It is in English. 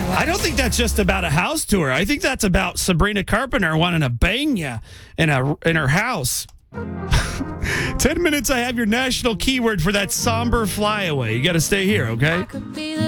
I don't think that's just about a house tour. I think that's about Sabrina Carpenter wanting to bang you in her house. 10 minutes, I have your national keyword for that somber flyaway. You got to stay here, okay?